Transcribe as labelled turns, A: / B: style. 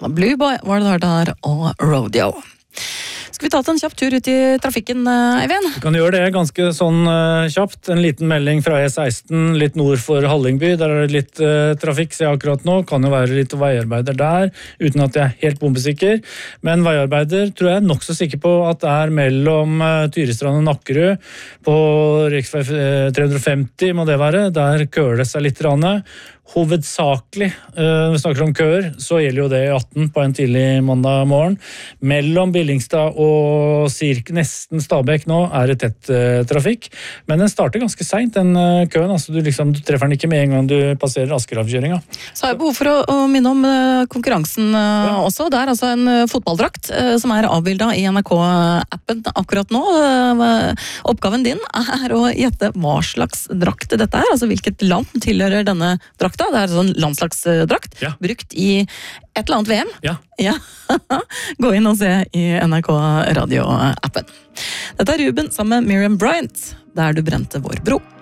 A: Blue Boy var det der og Rodeo. Skal vi ta en kjapp tur ut i trafikken, Eivind?
B: Du kan gjøre det ganske sånn kjapt. En liten melding fra E16 litt nord for Hallingby. Der er det litt trafikk, ser jeg akkurat nå. Kan jo være litt veiarbeider der, uten at jeg er helt bombesikker. Men veiarbeider tror jeg er nok så sikker på at det er mellom Tyristrand og Nakkerud. På riksvei 350 må det være. Der køler det seg litt. Hovedsakelig, når vi snakker om køer, så gjelder jo det i 18 på en tidlig mandag morgen. Mellom Billingstad og nesten Stabekk nå er det tett trafikk, men den starter ganske sent, den køen, altså du treffer den ikke med en gang du passerer Askeravkjøringa. Så
A: har jeg behov for å minne om konkurransen også. Det er altså en fotballdrakt som er avbildet i NRK-appen akkurat nå. Oppgaven din er å gjette hva slags drakt dette er, altså hvilket land tilhører denne drakta. Det er sånn landslagsdrakt, brukt i et eller annet VM. Ja. Gå inn og se i NRK Radio-appen. Dette er Ruben sammen med Miriam Bryant, der du brente vår bro.